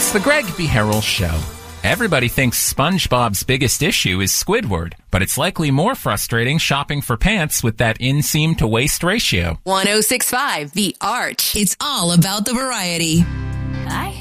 It's the Greg B. Harrell Show. Everybody thinks SpongeBob's biggest issue is Squidward, but it's likely more frustrating shopping for pants with that inseam to waist ratio. 106.5 The Arch. It's all about the variety. I